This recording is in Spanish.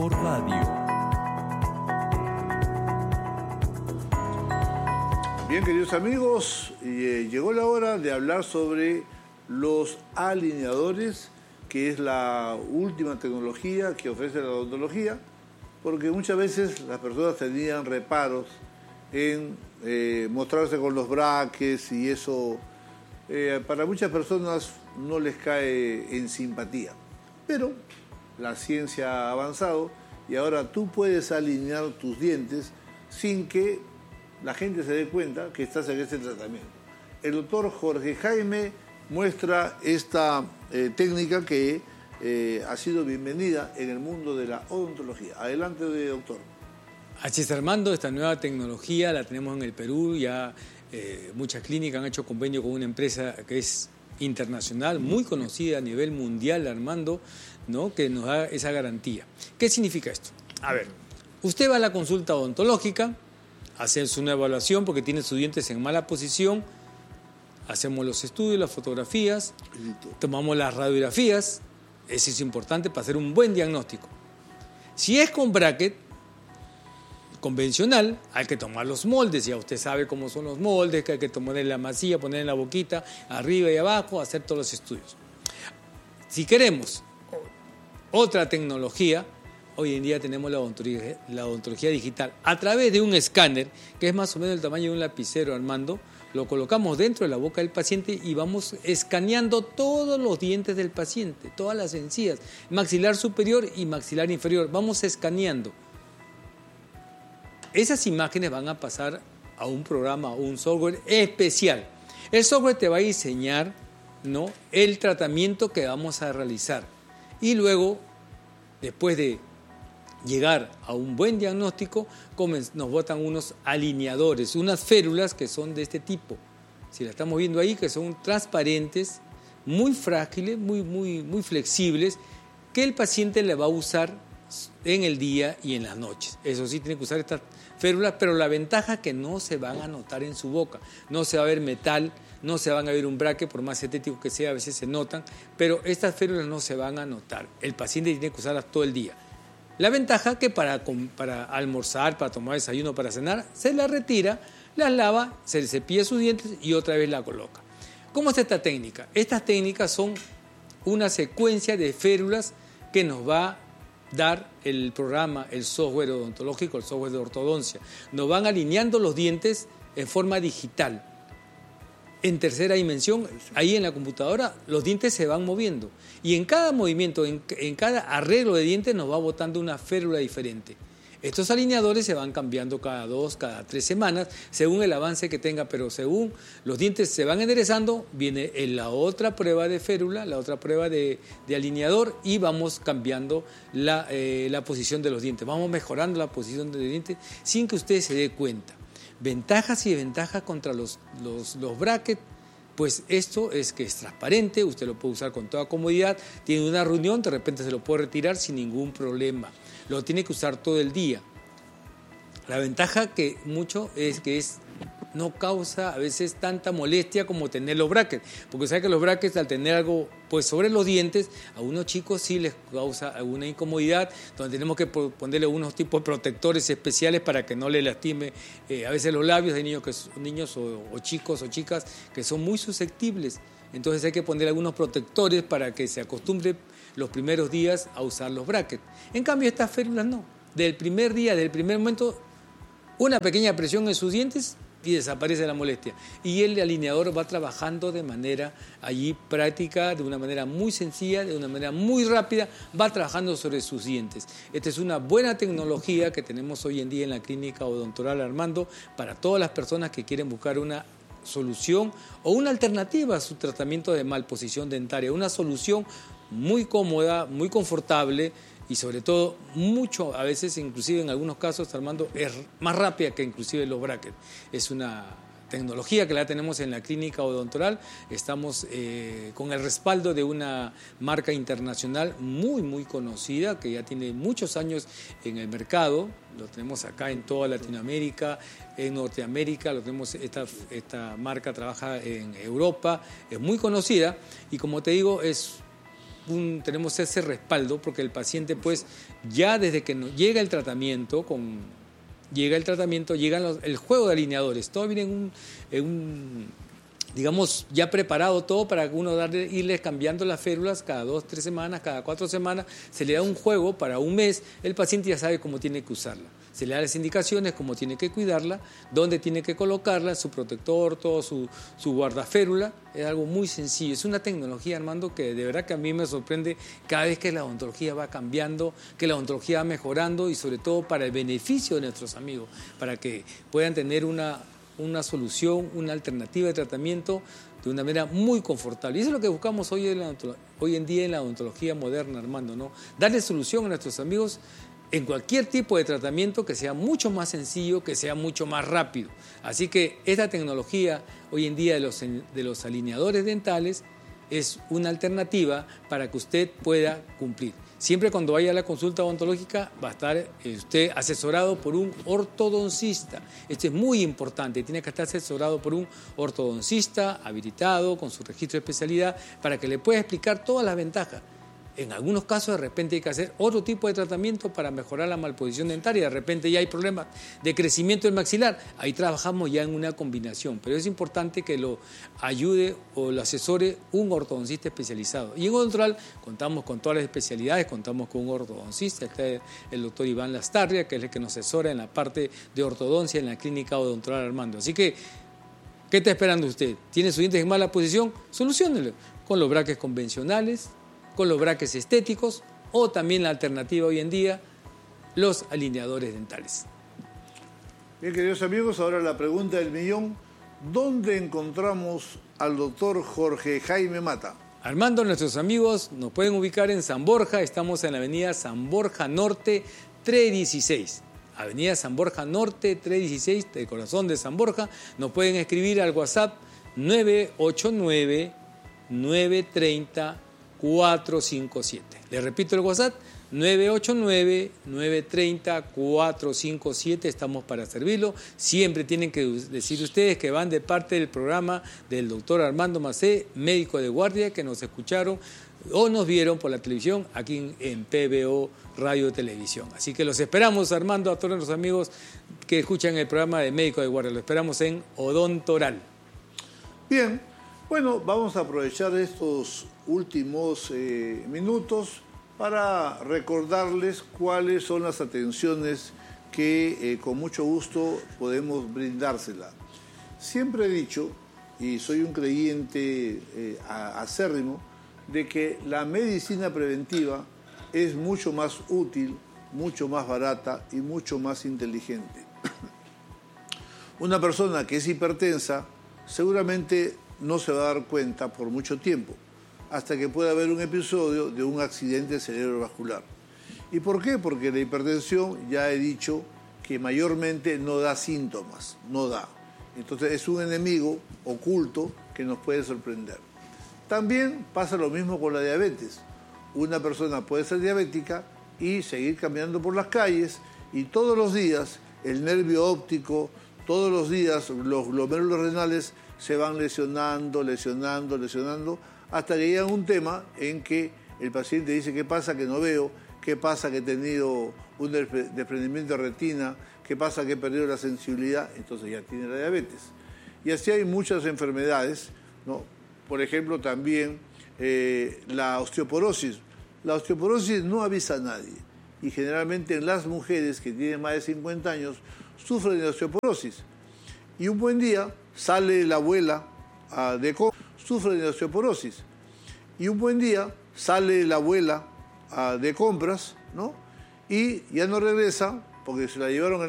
Radio. Bien, queridos amigos, llegó la hora de hablar sobre los alineadores, que es la última tecnología que ofrece la odontología, porque muchas veces las personas tenían reparos en mostrarse con los brackets y eso para muchas personas no les cae en simpatía. Pero la ciencia ha avanzado y ahora tú puedes alinear tus dientes sin que la gente se dé cuenta que estás en este tratamiento. El doctor Jorge Jaime muestra esta técnica que ha sido bienvenida en el mundo de la odontología. Adelante, doctor. Así es, Armando, esta nueva tecnología la tenemos en el Perú, ya muchas clínicas han hecho convenio con una empresa que es internacional, muy conocida a nivel mundial, Armando, ¿no?, que nos da esa garantía. ¿Qué significa esto? A ver, usted va a la consulta odontológica, hace una evaluación porque tiene sus dientes en mala posición, hacemos los estudios, las fotografías, tomamos las radiografías, eso es importante para hacer un buen diagnóstico. Si es con bracket convencional, hay que tomar los moldes, ya usted sabe cómo son los moldes, que hay que tomar en la masilla, poner en la boquita, arriba y abajo, hacer todos los estudios. Si queremos otra tecnología, hoy en día tenemos la odontología digital a través de un escáner, que es más o menos el tamaño de un lapicero, Armando. Lo colocamos dentro de la boca del paciente y vamos escaneando todos los dientes del paciente, todas las encías, maxilar superior y maxilar inferior, vamos escaneando. Esas imágenes van a pasar a un programa, a un software especial. El software te va a diseñar, ¿no?, el tratamiento que vamos a realizar. Y luego, después de llegar a un buen diagnóstico, nos botan unos alineadores, unas férulas que son de este tipo. Si la estamos viendo ahí, que son transparentes, muy frágiles, muy flexibles, que el paciente le va a usar en el día y en las noches. Eso sí, tiene que usar estas férulas, pero la ventaja es que no se van a notar en su boca, no se va a ver metal, no se van a ver un bracket, por más estético que sea, a veces se notan, pero estas férulas no se van a notar. El paciente tiene que usarlas todo el día. La ventaja es que para almorzar, para tomar desayuno, para cenar, se la retira, las lava, se le cepilla sus dientes y otra vez la coloca. ¿Cómo es esta técnica? Estas técnicas son una secuencia de férulas que nos va a dar el programa, el software odontológico, el software de ortodoncia. Nos van alineando los dientes en forma digital. En tercera dimensión, ahí en la computadora, los dientes se van moviendo. Y en cada movimiento, en cada arreglo de dientes, nos va botando una férula diferente. Estos alineadores se van cambiando cada 2, cada 3 semanas, según el avance que tenga, pero según los dientes se van enderezando, viene la otra prueba de férula, la otra prueba de alineador y vamos cambiando la posición de los dientes. Vamos mejorando la posición de los dientes sin que usted se dé cuenta. Ventajas y desventajas contra los brackets, pues esto es que es transparente, usted lo puede usar con toda comodidad, tiene una reunión, de repente se lo puede retirar sin ningún problema, lo tiene que usar todo el día. La ventaja que mucho es que no causa a veces tanta molestia como tener los brackets, porque sabe que los brackets al tener algo pues sobre los dientes, a unos chicos sí les causa alguna incomodidad, donde tenemos que ponerle unos tipos de protectores especiales para que no le lastime a veces los labios. Hay niños o chicos o chicas que son muy susceptibles, entonces hay que poner algunos protectores para que se acostumbre los primeros días a usar los brackets. En cambio estas férulas no, del primer día, del primer momento, una pequeña presión en sus dientes y desaparece la molestia. Y el alineador va trabajando de manera allí práctica, de una manera muy sencilla, de una manera muy rápida, va trabajando sobre sus dientes. Esta es una buena tecnología que tenemos hoy en día en la clínica odontoral Armando para todas las personas que quieren buscar una solución o una alternativa a su tratamiento de malposición dentaria, una solución muy cómoda, muy confortable y sobre todo mucho, a veces inclusive en algunos casos, Armando, es más rápida que inclusive los brackets. Es una tecnología que la tenemos en la clínica odontoral, estamos con el respaldo de una marca internacional muy conocida que ya tiene muchos años en el mercado, lo tenemos acá en toda Latinoamérica, en Norteamérica, lo tenemos, esta marca trabaja en Europa, es muy conocida y como te digo es tenemos ese respaldo porque el paciente pues ya desde que llega el tratamiento, llega el juego de alineadores, todo viene digamos, ya preparado todo para uno irles cambiando las férulas cada 2, 3 semanas, cada 4 semanas, se le da un juego para un mes, el paciente ya sabe cómo tiene que usarla. Se le da las indicaciones, cómo tiene que cuidarla, dónde tiene que colocarla, su protector, todo su guardaférula. Es algo muy sencillo. Es una tecnología, Armando, que de verdad que a mí me sorprende cada vez que la odontología va cambiando, que la odontología va mejorando y sobre todo para el beneficio de nuestros amigos, para que puedan tener una solución, una alternativa de tratamiento de una manera muy confortable. Y eso es lo que buscamos hoy en día en la odontología moderna, Armando, ¿no? Darle solución a nuestros amigos en cualquier tipo de tratamiento que sea mucho más sencillo, que sea mucho más rápido. Así que esta tecnología hoy en día de los alineadores dentales es una alternativa para que usted pueda cumplir. Siempre cuando vaya a la consulta odontológica va a estar usted asesorado por un ortodoncista. Esto es muy importante, tiene que estar asesorado por un ortodoncista habilitado con su registro de especialidad para que le pueda explicar todas las ventajas. En algunos casos de repente hay que hacer otro tipo de tratamiento para mejorar la malposición dentaria, de repente ya hay problemas de crecimiento del maxilar, ahí trabajamos ya en una combinación, pero es importante que lo ayude o lo asesore un ortodoncista especializado. Y en Odontoral contamos con todas las especialidades, contamos con un ortodoncista, está el doctor Iván Lastarria, que es el que nos asesora en la parte de ortodoncia en la clínica Odontoral Armando. Así que, ¿qué está esperando usted? ¿Tiene sus dientes en mala posición? Soluciónelo con los braques convencionales, con los braques estéticos o también la alternativa hoy en día, los alineadores dentales. Bien, queridos amigos, ahora la pregunta del millón. ¿Dónde encontramos al doctor Jorge Jaime Mata? Armando, nuestros amigos nos pueden ubicar en San Borja, estamos en la avenida San Borja Norte 316. Avenida San Borja Norte 316, del corazón de San Borja. Nos pueden escribir al WhatsApp 989-930-457. Les repito el WhatsApp, 989-930-457. Estamos para servirlo. Siempre tienen que decir ustedes que van de parte del programa del doctor Armando Macé, médico de guardia, que nos escucharon o nos vieron por la televisión aquí en PBO Radio Televisión. Así que los esperamos, Armando, a todos los amigos que escuchan el programa de médico de guardia. Lo esperamos en Odontoral. Bien, bueno, vamos a aprovechar estos últimos minutos para recordarles cuáles son las atenciones que con mucho gusto podemos brindársela. Siempre he dicho, y soy un creyente acérrimo, de que la medicina preventiva es mucho más útil, mucho más barata y mucho más inteligente. Una persona que es hipertensa seguramente no se va a dar cuenta por mucho tiempo, hasta que pueda haber un episodio de un accidente cerebrovascular. ¿Y por qué? Porque la hipertensión, ya he dicho, que mayormente no da síntomas, no da. Entonces es un enemigo oculto que nos puede sorprender. También pasa lo mismo con la diabetes. Una persona puede ser diabética y seguir caminando por las calles y todos los días el nervio óptico, todos los días los glomérulos renales se van lesionando, hasta que llega un tema en que el paciente dice: ¿qué pasa que no veo? ¿Qué pasa que he tenido un desprendimiento de retina? ¿Qué pasa que he perdido la sensibilidad? Entonces ya tiene la diabetes. Y así hay muchas enfermedades, ¿no? Por ejemplo, también la osteoporosis. La osteoporosis no avisa a nadie y generalmente en las mujeres que tienen más de 50 años sufren de osteoporosis. Y un buen día sale la abuela sufre de osteoporosis. Y un buen día sale la abuela de compras, ¿no? Y ya no regresa porque se la llevaron